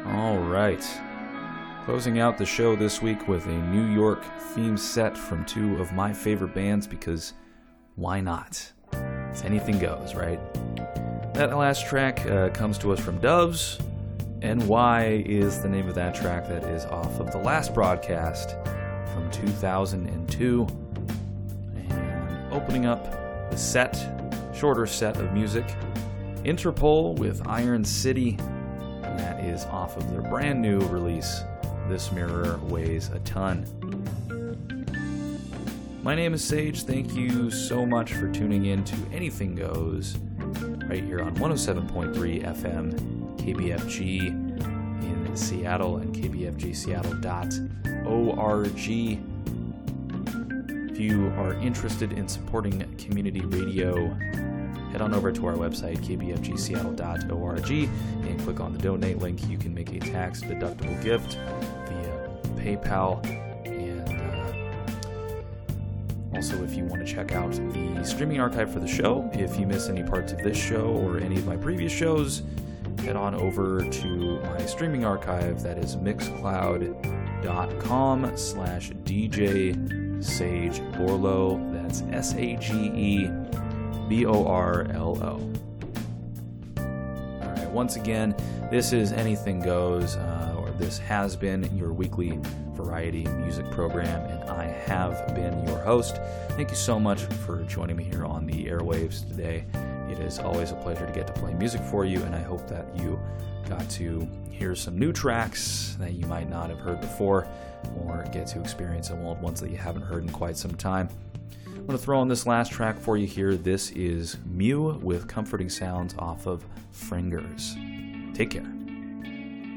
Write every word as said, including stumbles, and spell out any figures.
All right. Closing out the show this week with a New York theme set from two of my favorite bands because why not? It's anything goes, right? That last track uh, comes to us from Doves, and Why is the name of that track that is off of the last broadcast from two thousand two. And opening up the set, shorter set of music, Interpol with Iron City, and that is off of their brand new release, This Mirror Weighs a Ton. My name is Sage. Thank you so much for tuning in to Anything Goes right here on one oh seven point three F M K B F G in Seattle and k b f g seattle dot org. If you are interested in supporting community radio, head on over to our website, k b f g seattle dot org, and click on the donate link. You can make a tax-deductible gift via PayPal. And uh, also, if you want to check out the streaming archive for the show, if you miss any parts of this show or any of my previous shows, head on over to my streaming archive. That is mixcloud.com slash DJ Sage Borlo. That's S A G E B O R L O. Alright, once again, this is Anything Goes, uh, or this has been your weekly variety music program, and I have been your host. Thank you so much for joining me here on the airwaves today. It is always a pleasure to get to play music for you, and I hope that you got to hear some new tracks that you might not have heard before, or get to experience some old ones that you haven't heard in quite some time. I'm going to throw on this last track for you here. This is Mew with Comforting Sounds off of Fringers. Take care.